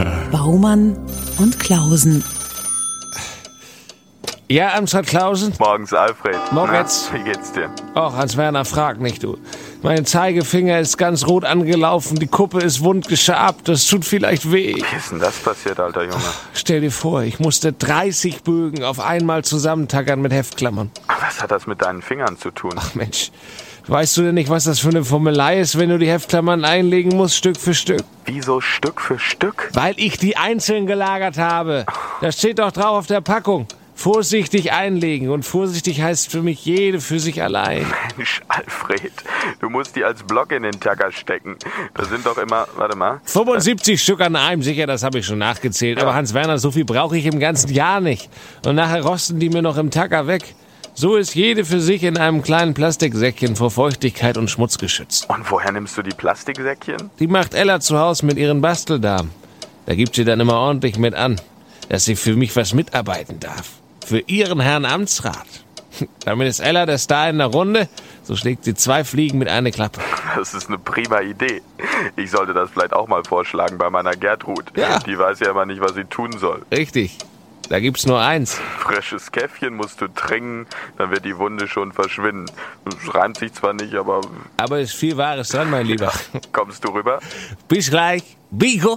Baumann und Klausen. Ja, Amtsrat Klausen? Morgens, Alfred. Morgens. Na, wie geht's dir? Och, Hans-Werner, frag nicht, du. Mein Zeigefinger ist ganz rot angelaufen, die Kuppe ist wund geschabt, das tut vielleicht weh. Wie ist denn das passiert, alter Junge? Stell dir vor, ich musste 30 Bögen auf einmal zusammentackern mit Heftklammern. Was hat das mit deinen Fingern zu tun? Ach Mensch, weißt du denn nicht, was das für eine Formelei ist, wenn du die Heftklammern einlegen musst, Stück für Stück? Wieso Stück für Stück? Weil ich die einzeln gelagert habe. Das steht doch drauf auf der Packung. Vorsichtig einlegen, und vorsichtig heißt für mich jede für sich allein. Mensch, Alfred, du musst die als Block in den Tacker stecken. Da sind doch immer, warte mal. 75 Stück an einem, sicher, das habe ich schon nachgezählt. Ja. Aber Hans-Werner, so viel brauche ich im ganzen Jahr nicht. Und nachher rosten die mir noch im Tacker weg. So ist jede für sich in einem kleinen Plastiksäckchen vor Feuchtigkeit und Schmutz geschützt. Und woher nimmst du die Plastiksäckchen? Die macht Ella zu Hause mit ihren Basteldamen. Da gibt sie dann immer ordentlich mit an, dass sie für mich was mitarbeiten darf. Für ihren Herrn Amtsrat. Damit ist Ella der Star in der Runde, so schlägt sie 2 Fliegen mit einer Klappe. Das ist eine prima Idee. Ich sollte das vielleicht auch mal vorschlagen bei meiner Gertrud. Ja. Die weiß ja immer nicht, was sie tun soll. Richtig, da gibt's nur eins. Frisches Käffchen musst du trinken, dann wird die Wunde schon verschwinden. Es reimt sich zwar nicht, aber... Aber ist viel Wahres dran, mein Lieber. Kommst du rüber? Bis gleich, Bigo.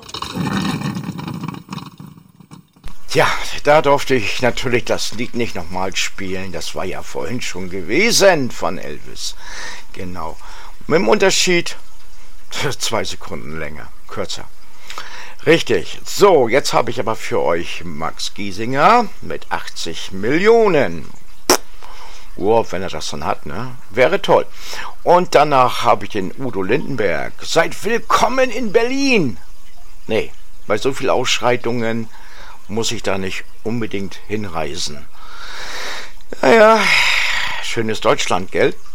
Tja, da durfte ich natürlich das Lied nicht nochmal spielen. Das war ja vorhin schon gewesen von Elvis. Genau. Mit dem Unterschied 2 Sekunden länger, kürzer. Richtig. So, jetzt habe ich aber für euch Max Giesinger mit 80 Millionen. Wow, wenn er das dann hat, ne? Wäre toll. Und danach habe ich den Udo Lindenberg. Seid willkommen in Berlin. Nee, bei so viel Ausschreitungen muss ich da nicht unbedingt hinreisen. Naja, schönes Deutschland, gell?